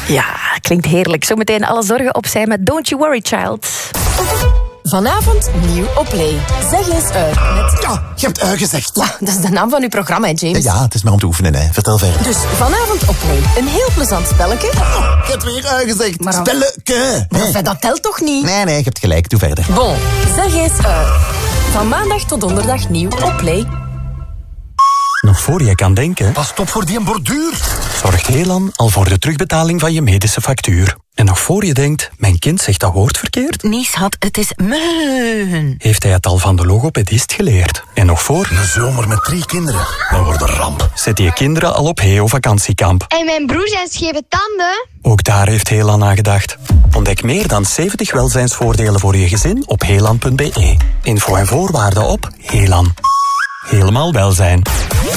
Ja, klinkt heerlijk. Zometeen alle zorgen opzij met Don't You Worry Child. Vanavond nieuw op Play. Zeg eens uit. Ja, je hebt gezegd. Ja, dat is de naam van uw programma, hè, James. Ja, het is maar om te oefenen, hè. Vertel verder. Dus vanavond op Play. Een heel plezant spelletje. Je hebt weer gezegd. Maar Spelleke. Maar dat telt toch niet? Nee, je hebt gelijk. Doe verder. Bon, zeg eens uit. Van maandag tot donderdag nieuw op Play. Nog voor je kan denken, Pas op voor die borduur. zorgt Helan al voor de terugbetaling van je medische factuur. En nog voor je denkt, mijn kind zegt dat woord verkeerd, Nee, schat, het is meun. heeft hij het al van de logopedist geleerd. En nog voor, Een zomer met 3 kinderen. Dat wordt een ramp. zet je kinderen al op Heo-vakantiekamp. En mijn broer zijn scheve tanden. Ook daar heeft Helan aan gedacht. Ontdek meer dan 70 welzijnsvoordelen voor je gezin op helan.be. Info en voorwaarden op Helan. Helemaal welzijn.